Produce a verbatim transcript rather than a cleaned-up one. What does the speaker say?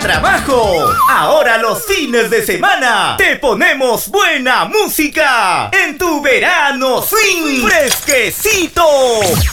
trabajo. Ahora los fines de semana te ponemos buena música en tu verano swing fresquecito.